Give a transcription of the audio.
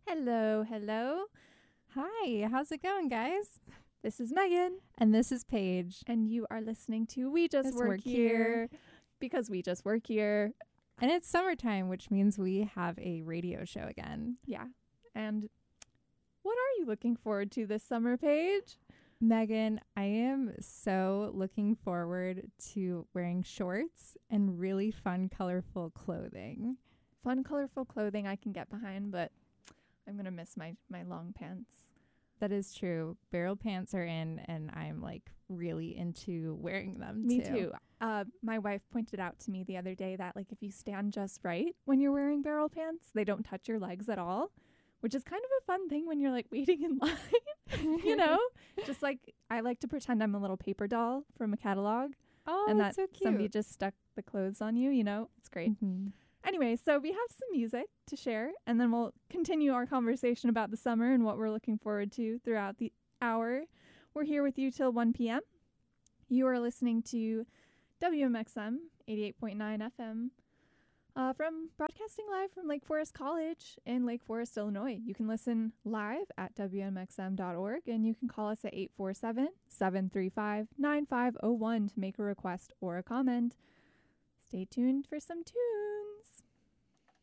Hello, hello. Hi, how's it going, guys? This is Megan, And this is Paige. and you are listening to We Just Work Here because we just work here. And it's summertime, which means we have a radio show again. Yeah. And what are you looking forward to this summer, Paige? Megan, I am so looking forward to wearing shorts and really fun, colorful clothing. Fun, colorful clothing I can get behind, but I'm going to miss my long pants. That is true. Barrel pants are in, and I'm like really into wearing them Me too. My wife pointed out to me the other day that like if you stand just right when you're wearing barrel pants, they don't touch your legs at all, which is kind of a fun thing when you're like waiting in line, you know? Just like I like to pretend I'm a little paper doll from a catalog Oh, and that's that so cute. somebody just stuck the clothes on you, you know? It's great. Mhm. Anyway, so we have some music to share, and then we'll continue our conversation about the summer and what we're looking forward to throughout the hour. We're here with you till 1 p.m. You are listening to WMXM 88.9 FM from broadcasting live from Lake Forest College in Lake Forest, Illinois. You can listen live at WMXM.org, and you can call us at 847-735-9501 to make a request or a comment. Stay tuned for some tunes.